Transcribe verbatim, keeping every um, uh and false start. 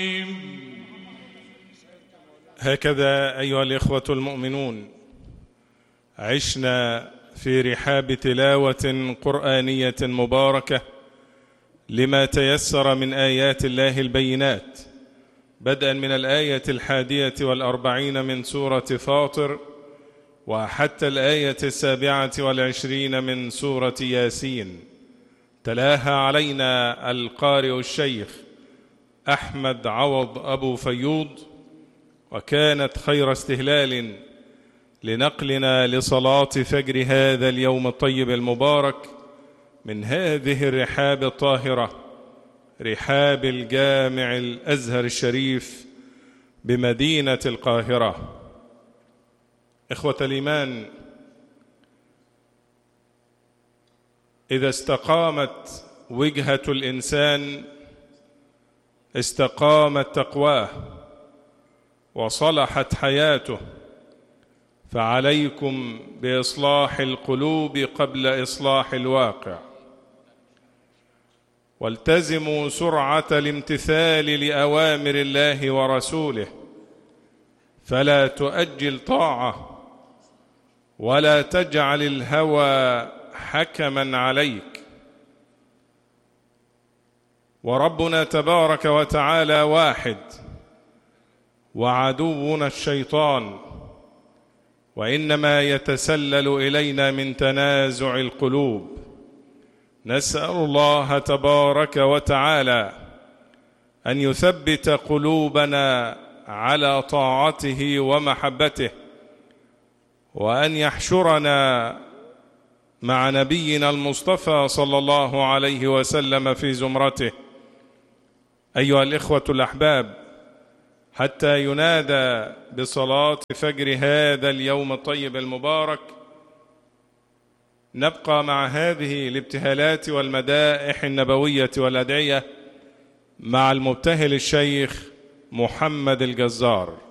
هكذا أيها الإخوة المؤمنون عشنا في رحاب تلاوة قرآنية مباركة لما تيسر من آيات الله البينات، بدءا من الآية الحادية والأربعين من سورة فاطر وحتى الآية السابعة والعشرين من سورة ياسين. تلاها علينا القارئ الشيخ أحمد عوض أبو فيوض، وكانت خير استهلال لنقلنا لصلاة فجر هذا اليوم الطيب المبارك من هذه الرحاب الطاهرة، رحاب الجامع الأزهر الشريف بمدينة القاهرة. إخوة الإيمان، إذا استقامت وجهة الإنسان استقامت تقواه وصلحت حياته، فعليكم بإصلاح القلوب قبل إصلاح الواقع، والتزموا سرعة الامتثال لأوامر الله ورسوله، فلا تؤجل طاعة ولا تجعل الهوى حكما عليك. وربنا تبارك وتعالى واحد، وعدونا الشيطان، وإنما يتسلل إلينا من تنازع القلوب. نسأل الله تبارك وتعالى أن يثبت قلوبنا على طاعته ومحبته، وأن يحشرنا مع نبينا المصطفى صلى الله عليه وسلم في زمرته. أيها الإخوة الأحباب، حتى ينادى بصلاة فجر هذا اليوم الطيب المبارك نبقى مع هذه الابتهالات والمدائح النبوية والأدعية مع المبتهل الشيخ محمد الجزار.